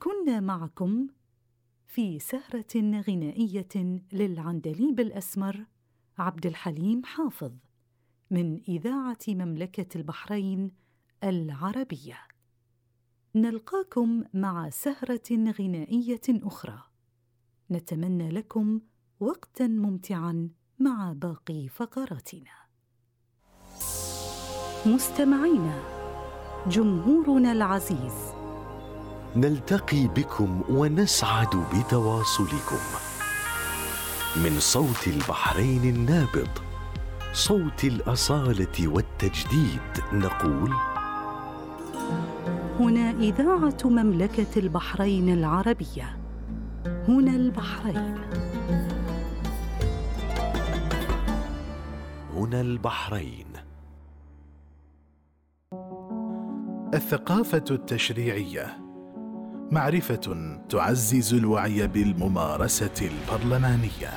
كنا معكم في سهرة غنائية للعندليب الأسمر عبد الحليم حافظ من إذاعة مملكة البحرين العربية. نلقاكم مع سهرة غنائية أخرى. نتمنى لكم وقتاً ممتعاً مع باقي فقراتنا. مستمعينا، جمهورنا العزيز، نلتقي بكم ونسعد بتواصلكم من صوت البحرين النابض، صوت الأصالة والتجديد، نقول: هنا إذاعة مملكة البحرين العربية، هنا البحرين، هنا البحرين. الثقافة التشريعية معرفة تعزز الوعي بالممارسة البرلمانية.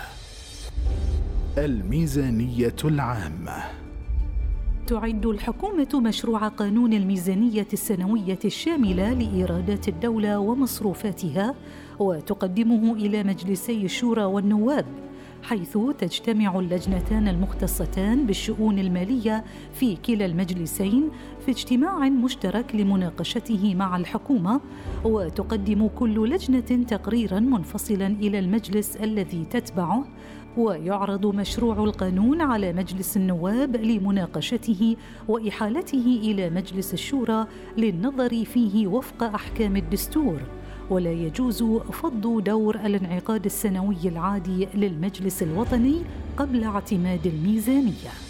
الميزانية العامة. تعد الحكومة مشروع قانون الميزانية السنوية الشاملة لإيرادات الدولة ومصروفاتها، وتقدمه إلى مجلسي الشورى والنواب، حيث تجتمع اللجنتان المختصتان بالشؤون المالية في كلا المجلسين في اجتماع مشترك لمناقشته مع الحكومة، وتقدم كل لجنة تقريراً منفصلاً إلى المجلس الذي تتبعه، ويعرض مشروع القانون على مجلس النواب لمناقشته وإحالته إلى مجلس الشورى للنظر فيه وفق أحكام الدستور، ولا يجوز فض دور الانعقاد السنوي العادي للمجلس الوطني قبل اعتماد الميزانية.